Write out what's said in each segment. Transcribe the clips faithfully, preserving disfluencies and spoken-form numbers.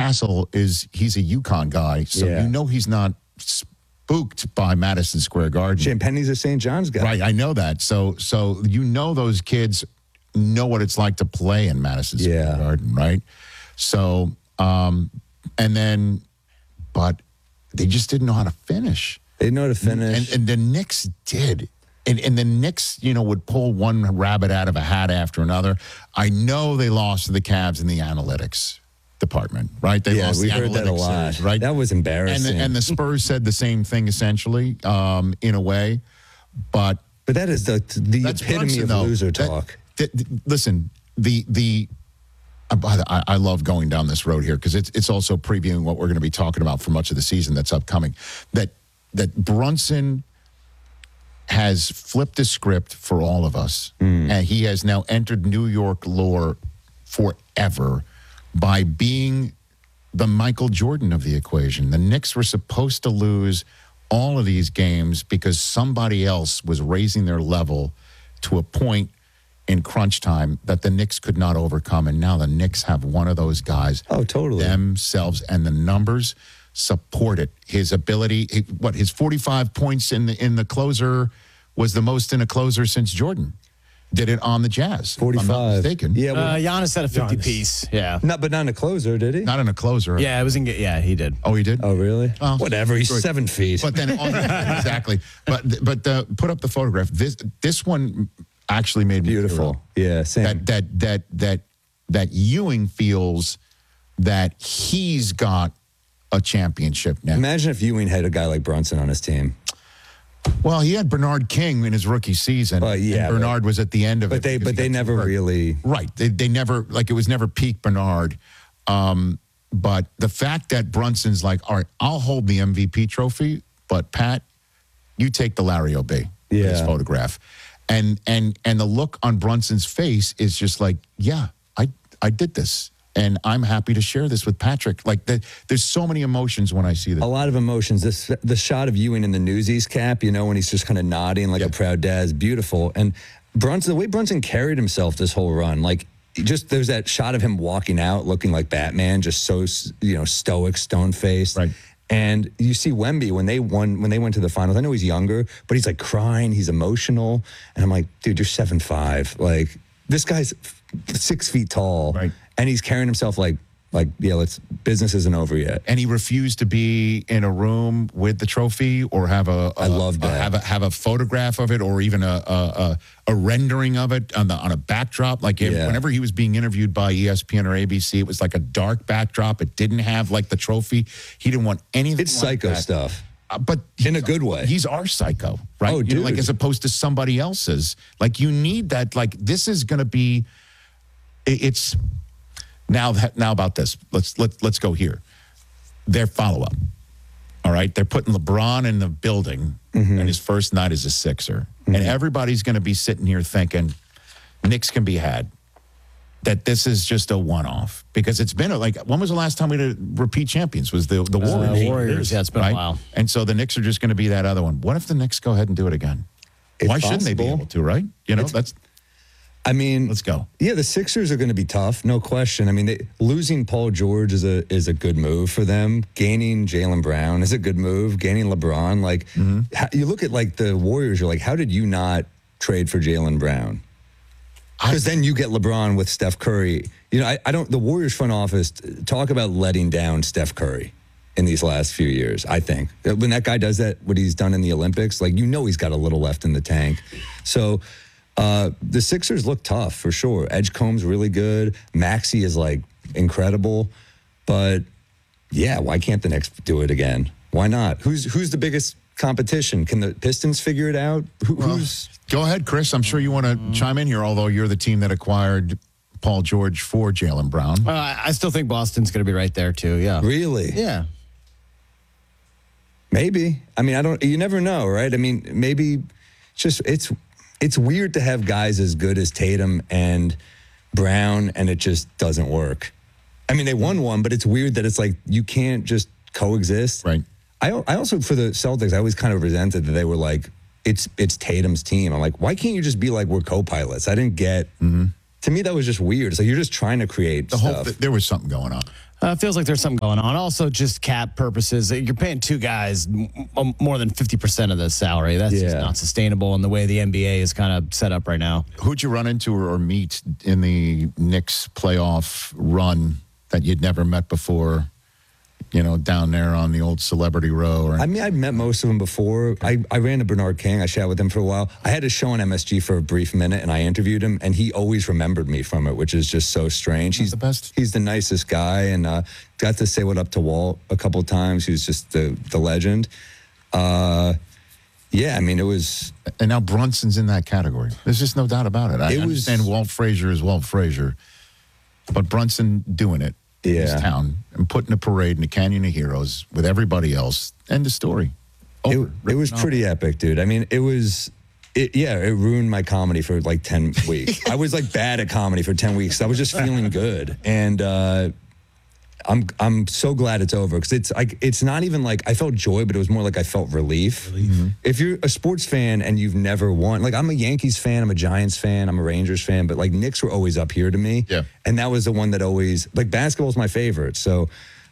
Castle is he's a UConn guy, so Yeah. you know he's not spooked by Madison Square Garden. Champagne's a Saint John's guy. Right, I know that. So so you know those kids know what it's like to play in Madison Square Yeah. Garden, right? So um and then but they just didn't know how to finish. They know how to finish. And, and the Knicks did. And, and the Knicks, you know, would pull one rabbit out of a hat after another. I know they lost to the Cavs in the analytics department, right? They yeah, lost we the heard that a analytics lot. series, right? That was and embarrassing. the, and the Spurs said the same thing, essentially, um, in a way. But but that is the the that's epitome Brunson, of though. loser That- talk. that- that- listen, the the I, I love going down this road here because it's it's also previewing what we're going to be talking about for much of the season that's upcoming. That that Brunson has flipped the script for all of us, Mm. and he has now entered New York lore forever by being the Michael Jordan of the equation. The Knicks were supposed to lose all of these games because somebody else was raising their level to a point in crunch time that the Knicks could not overcome. And now the Knicks have one of those guys Oh, totally. themselves, and the numbers support it. His ability, he- what his forty-five points in the in the closer was the most in a closer since Jordan did it on the Jazz. if I'm not forty-five. mistaken. Yeah, Uh, well, Giannis had a fifty Giannis. piece. Yeah. not but not in a closer, did he? Not in a closer. Yeah, it was in. Yeah, he did. Oh, he did. Oh, really? Oh, Whatever. He's good. seven feet. But then on the, exactly. But but uh, put up the photograph. This this one actually made me Beautiful. feel Yeah, same. that that that that that Ewing feels that he's got a championship now. Imagine if Ewing had a guy like Brunson on his team. Well, he had Bernard King in his rookie season. Well, yeah, and Bernard was at the end of But it. they because but he they got never hurt. really Right. They, they never, like, it was never peak Bernard. Um, but the fact that Brunson's like, all right, I'll hold the M V P trophy, but Pat, you take the Larry O'B. Yeah. His photograph. And and and the look on Brunson's face is just like, yeah, I I did this. And I'm happy to share this with Patrick. Like, the, there's so many emotions when I see this. a lot of emotions. This the shot of Ewing in the Newsies cap, you know, when he's just kind of nodding like Yeah. a proud dad is beautiful. And Brunson, the way Brunson carried himself this whole run, like just there's that shot of him walking out looking like Batman, just so you know stoic, stone faced. Right. And you see Wemby when they won when they went to the finals. I know he's younger, but he's like crying, he's emotional, and I'm like, dude, you're seven five. Like this guy's six feet tall, Right. and he's carrying himself like like yeah, let's business isn't over yet. And he refused to be in a room with the trophy or have a, a I love a- that. have a have a photograph of it or even a a, a, a rendering of it on the on a backdrop. Like if- Yeah. whenever he was being interviewed by E S P N or A B C, it was like a dark backdrop. It didn't have like the trophy. He didn't want anything. It's like psycho that. stuff. Uh, but In a he's- good way. He's our psycho, right? Oh, You know, like dude. as opposed to somebody else's. Like you need that. Like this is going to be. it- It's now that now about this. Let's let let's go here. Their follow up. All right, they're putting LeBron in the building, Mm-hmm. and his first night is a Sixer, and everybody's going to be sitting here thinking, Knicks can be had. That this is just a one off because it's been a, like when was the last time we had repeat champions? Was the the Uh, Warriors? Warriors. Yeah, it's been right? a while. And so the Knicks are just going to be that other one. What if the Knicks go ahead and do it again? It's Why shouldn't they be possible. able to? Right? You know, that's I mean, let's go. Yeah, the Sixers are going to be tough, no question. I mean, they, losing Paul George is a is a good move for them. Gaining Jaylen Brown is a good move. Gaining LeBron, like how, you look at like the Warriors, you're like, how did you not trade for Jaylen Brown? Because then you get LeBron with Steph Curry. You know, I, I don't. The Warriors front office talk about letting down Steph Curry in these last few years. I think when that guy does that, what he's done in the Olympics, like you know, he's got a little left in the tank. So. Uh, the Sixers look tough for sure. Edgecombe's really good. Maxey is like incredible, but yeah, why can't the Knicks do it again? Why not? Who's who's the biggest competition? Can the Pistons figure it out? Who, who's Go ahead, Chris. I'm sure you want to chime in here, although you're the team that acquired Paul George for Jaylen Brown. Uh, I I still think Boston's going to be right there too. Yeah. really? Yeah. Maybe. I mean, I don't. You never know, right? I mean, maybe it's just it's it's weird to have guys as good as Tatum and Brown, and it just doesn't work. I mean, they won one, but it's weird that it's like you can't just coexist. Right. I I also for the Celtics, I always kind of resented that they were like, it's it's Tatum's team. I'm like, why can't you just be like we're co-pilots? I didn't get. To me, that was just weird. It's like you're just trying to create The whole stuff. th- there was something going on. Uh, feels like there's something going on. Also, just cap purposes, you're paying two guys m- m- more than fifty percent of the salary. That's just Yeah. not sustainable in the way the N B A is kind of set up right now. Who'd you run into or, or meet in the Knicks playoff run that you'd never met before? You know, down there on the old Celebrity Row. Or I mean, I've met most of them before. I, I ran to Bernard King. I chatted with him for a while. I had a show on M S G for a brief minute, and I interviewed him, and he always remembered me from it, which is just so strange. He's the best. He's the nicest guy, and uh, got to say what up to Walt a couple of times. He was just the the legend. Uh, yeah, I mean, it was. and now Brunson's in that category. There's just no doubt about it. I It was- understand Walt Frazier is Walt Frazier, but Brunson doing it in his Yeah. town and putting a parade in the Canyon of Heroes with everybody else. End of story. It, Over. it was Written pretty epic, dude. I mean, it was. It, yeah, it ruined my comedy for like ten weeks. I was like bad at comedy for ten weeks. I was just feeling good, and uh, I'm I'm so glad it's over because it's like it's not even like I felt joy, but it was more like I felt relief. If you're a sports fan and you've never won, like I'm a Yankees fan, I'm a Giants fan, I'm a Rangers fan, but like Knicks were always up here to me. Yeah. And that was the one that always like basketball's my favorite. So.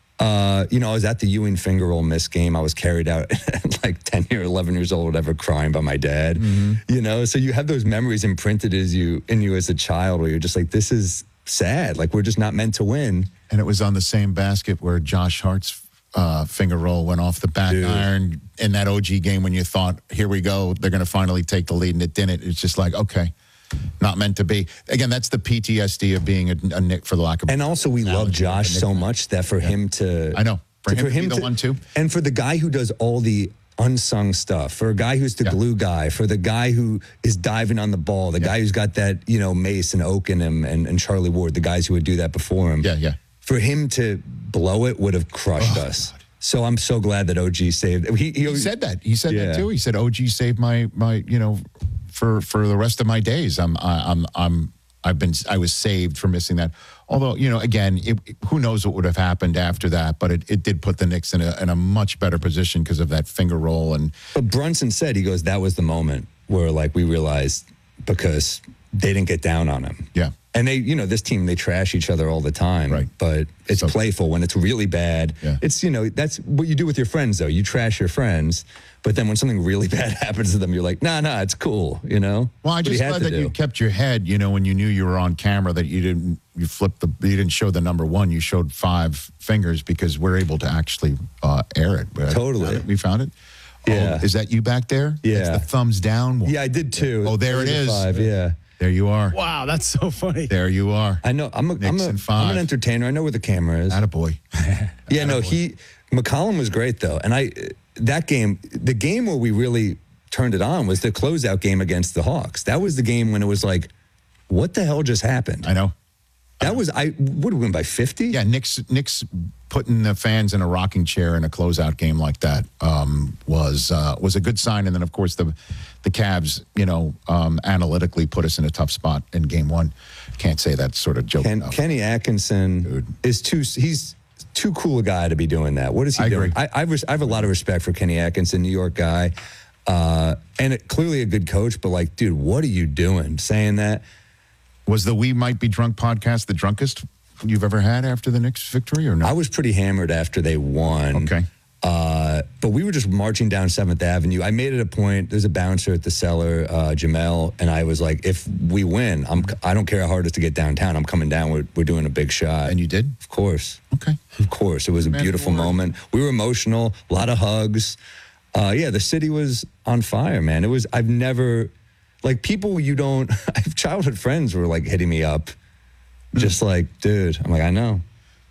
Uh, you know, I was at the Ewing finger roll miss game. I was carried out at like ten or eleven years old, whatever, crying by my dad. You know, so you have those memories imprinted as you in you as a child, where you're just like, this is sad. Like we're just not meant to win. And it was on the same basket where Josh Hart's uh, finger roll went off the back Dude. iron in that O G game when you thought, here we go, they're going to finally take the lead, and it didn't. It's just like, okay, not meant to be. Again, that's the P T S D of being a, a Nick, for the lack of. And also, we love analogy, Josh like a so nickname. much that for him to, I know. For him to be the one, too. and for the guy who does all the unsung stuff, for a guy who's the Yeah. glue guy, for the guy who is diving on the ball, the Yeah. guy who's got that, you know, Mace and Oak in him, and, and Charlie Ward, the guys who would do that before him. Yeah, yeah. For him to blow it would have crushed Oh, us. So I'm so glad that O G saved. He, he, He said that. He said Yeah. that too. He said, "O G saved my my you know, for for the rest of my days. I'm I, I'm I'm I've been I was saved from missing that." Although, you know, again, it, who knows what would have happened after that? But it, it did put the Knicks in a in a much better position because of that finger roll. And But Brunson said, he goes, that was the moment where like we realized because they didn't get down on him. yeah, And they, you know, this team, they trash each other all the time. Right. But it's So- playful when it's really bad. Yeah. It's, you know, that's what you do with your friends, though. You trash your friends. But then when something really bad happens to them, you're like, nah, nah, it's cool, you know? well, I What he just had glad to that do. you kept your head. You know, when you knew you were on camera, that you didn't you flipped the you didn't show the number one. You showed five fingers because we're able to actually uh, air it. We Totally. found it. We found it. Yeah. Oh, is that you back there? Yeah. That's the thumbs down one. Yeah, I did too. Oh, there it Three to is. Five, yeah. There you are. Wow, that's so funny. There you are. I know. I'm, a, I'm, Knicks a, in five. I'm an entertainer. I know where the camera is. Attaboy. Yeah, no, he McCollum was great though, and I that game, the game where we really turned it on was the closeout game against the Hawks. That was the game when it was like, what the hell just happened? I know. That was I would have win by fifty. Yeah, Nick's Nick's putting the fans in a rocking chair in a closeout game like that um, was uh, was a good sign. And then, of course, the the Cavs, you know, um, analytically put us in a tough spot in game one. Can't say that sort of joke. Ken, enough. Kenny Atkinson Dude. is too. He's too cool a guy to be doing that. What is he I doing? agree. I, I, res, I have a lot of respect for Kenny Atkinson, New York guy, uh, and it, clearly a good coach. But like, dude, what are you doing? Saying that? Was the We Might Be Drunk podcast the drunkest you've ever had after the Knicks victory, or no? I was pretty hammered after they won. Okay. Uh, but we were just marching down Seventh Avenue. I made it a point. There's a bouncer at the cellar, uh, Jamel, and I was like, if we win, I'm. I don't care how hard it is to get downtown. I'm coming down. We're, we're doing a big shot. And you did? Of course. Okay. Of course. It was a Man, beautiful forward. moment. We were emotional, a lot of hugs. Uh, yeah, the city was on fire, man. It was, I've never, like, people you don't, I have childhood friends were like hitting me up, just like, dude, I'm like, I know.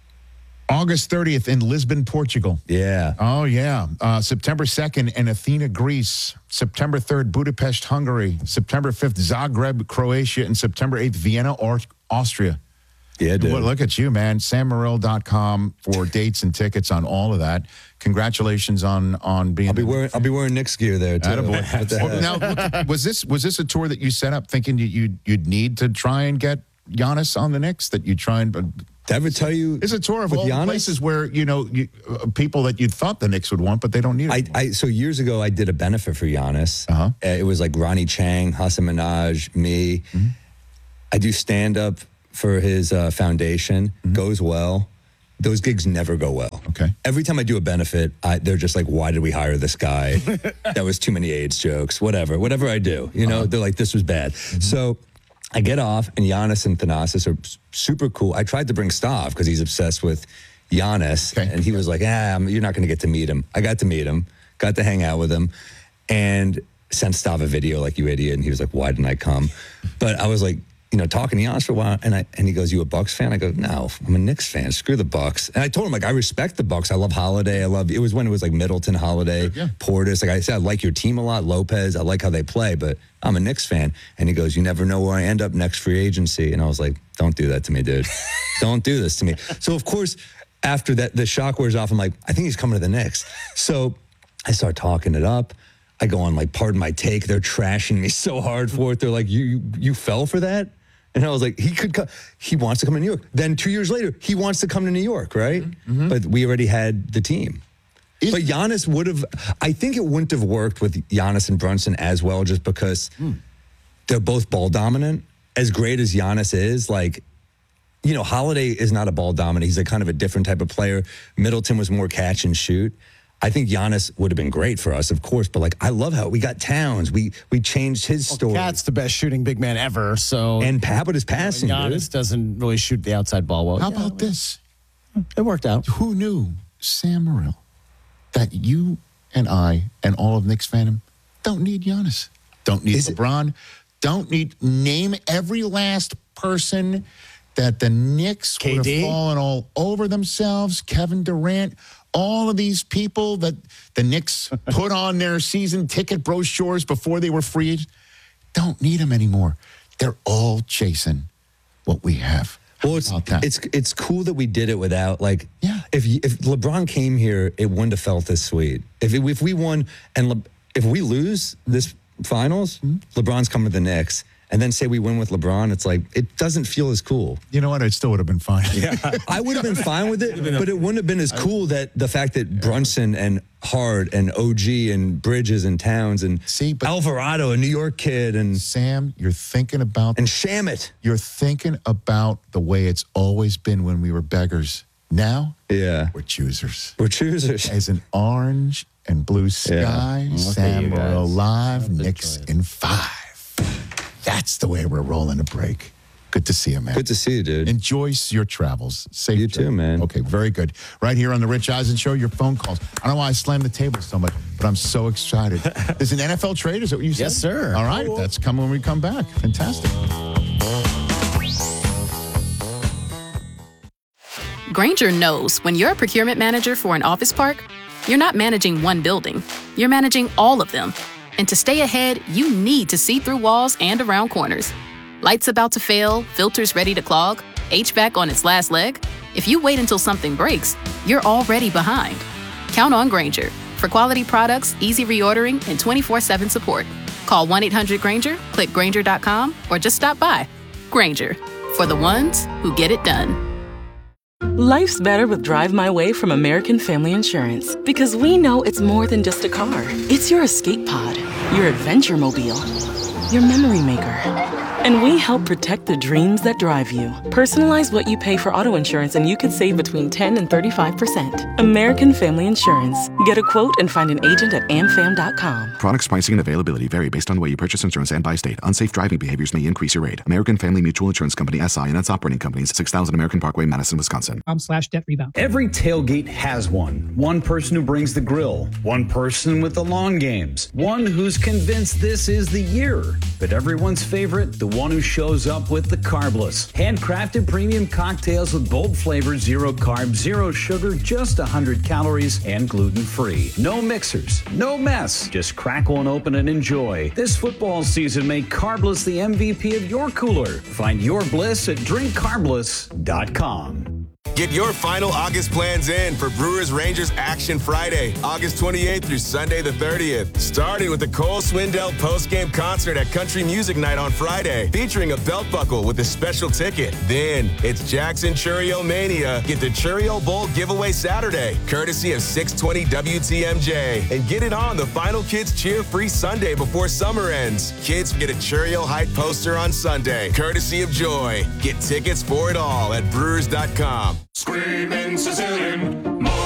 August thirtieth in Lisbon, Portugal. Yeah. Oh, yeah. Uh, September second in Athena, Greece. September third, Budapest, Hungary. September fifth, Zagreb, Croatia. And September eighth, Vienna, or- Austria. Yeah, dude. Well, look at you, man. sam morril dot com for dates and tickets on all of that. Congratulations on on being. I'll be wearing, I'll be wearing Knicks gear there, too. Attaboy. What the heck? Now, look, was this was this a tour that you set up thinking you, you'd you'd need to try and get Giannis on the Knicks? That you try and. Did I ever tell you? It's a tour of with all the Giannis? places where you know you, uh, people that you thought the Knicks would want, but they don't need it. I, I so years ago I did a benefit for Giannis. Uh-huh. Uh, it was like Ronnie Chang, Hassan Minaj, me. I do stand up for his uh, foundation. Goes well. those gigs never go well. Okay. Every time I do a benefit, I, they're just like, why did we hire this guy? That was too many AIDS jokes, whatever, whatever I do. You know, uh-huh. They're like, this was bad. Mm-hmm. So I get off, and Giannis and Thanasis are super cool. I tried to bring Stav because he's obsessed with Giannis, okay. And he was like, ah, you're not going to get to meet him. I got to meet him, got to hang out with him, and sent Stav a video like, you idiot. And he was like, why didn't I come? But I was like, you know, talking to Giannis for a while, and I and he goes, you a Bucks fan? I go, no, I'm a Knicks fan. Screw the Bucks. And I told him, like, I respect the Bucks. I love Holiday. I love, it was when it was like Middleton, Holiday, yeah. Portis. Like I said, I like your team a lot, Lopez. I like how they play, but I'm a Knicks fan. And he goes, you never know where I end up next free agency. And I was like, don't do that to me, dude. Don't do this to me. So, of course, after that, the shock wears off. I'm like, I think he's coming to the Knicks. So I start talking it up. I go on, like, pardon my take. They're trashing me so hard for it. They're like, you you, you fell for that? And I was like, he could come. He wants to come to New York. Then two years later, he wants to come to New York, right? Mm-hmm. But we already had the team. Is, but Giannis would have, I think it wouldn't have worked with Giannis and Brunson as well, just because mm. they're both ball dominant. As great as Giannis is, like, you know, Holiday is not a ball dominant. He's a kind of a different type of player. Middleton was more catch and shoot. I think Giannis would have been great for us, of course, but like I love how we got Towns. We we changed his well, story. Cat's the best shooting big man ever. So and Habit is passing. Giannis dude. doesn't really shoot the outside ball well. How yeah, about this? It worked out. Who knew, Sam Morril, that you and I and all of Knicks fandom don't need Giannis, don't need is LeBron, it? don't need name every last person that the Knicks K D? would have fallen all over themselves. Kevin Durant. All of these people that the Knicks put on their season ticket brochures before they were freed, don't need them anymore. They're all chasing what we have. Well, it's it's it's cool that we did it without, like, yeah. If if LeBron came here, it wouldn't have felt this sweet. If it, if we won and Le, if we lose this finals, mm-hmm. LeBron's coming to the Knicks. And then say we win with LeBron, it's like, it doesn't feel as cool. You know what? It still would have been fine. Yeah. I would have been fine with it, but it wouldn't have been as cool that the fact that Brunson and Hard and O G and Bridges and Towns and See, but Alvarado, a New York kid, and Sam, you're thinking about... And Shamit. You're thinking about the way it's always been when we were beggars. Now, yeah, we're choosers. We're choosers. As an orange and blue sky, yeah. Sam Morril live, Knicks in five. That's the way we're rolling a break. Good to see you, man. Good to see you, dude. Enjoy your travels. Safe You trip. too, man. Okay, very good. Right here on the Rich Eisen Show, your phone calls. I don't know why I slammed the table so much, but I'm so excited. There's an N F L trade, is that what you said? Yes, sir. All right, that's coming when we come back. Fantastic. Grainger knows when you're a procurement manager for an office park, you're not managing one building. You're managing all of them. And to stay ahead, you need to see through walls and around corners. Lights about to fail, filters ready to clog, H V A C on its last leg. If you wait until something breaks, you're already behind. Count on Grainger for quality products, easy reordering, and twenty-four seven support. Call one eight hundred Grainger, click Grainger dot com, or just stop by. Grainger, for the ones who get it done. Life's better with Drive My Way from American Family Insurance, because we know it's more than just a car. It's your escape pod, your adventure mobile, your memory maker. And we help protect the dreams that drive you. Personalize what you pay for auto insurance and you could save between ten and thirty-five percent. American Family Insurance. Get a quote and find an agent at am fam dot com. Products, pricing, and availability vary based on the way you purchase insurance and by state. Unsafe driving behaviors may increase your rate. American Family Mutual Insurance Company, S I and its operating companies, six thousand American Parkway, Madison, Wisconsin. Um, slash debt rebound. Every tailgate has one. One person who brings the grill. One person with the lawn games. One who's convinced this is the year. But everyone's favorite, the one who shows up with the Carbless. Handcrafted premium cocktails with bold flavors, zero carbs, zero sugar, just one hundred calories, and gluten-free. No mixers, no mess. Just crack one open and enjoy. This football season, make Carbless the M V P of your cooler. Find your bliss at drink carbless dot com. Get your final August plans in for Brewers Rangers Action Friday, August twenty-eighth through Sunday the thirtieth. Starting with the Cole Swindell postgame concert at Country Music Night on Friday, featuring a belt buckle with a special ticket. Then it's Jackson Churio Mania. Get the Churio Bowl giveaway Saturday, courtesy of six twenty W T M J. And get it on the Final Kids Cheer Free Sunday before summer ends. Kids get a Churio Hype poster on Sunday, courtesy of Joy. Get tickets for it all at brewers dot com. Screaming Sicilian, more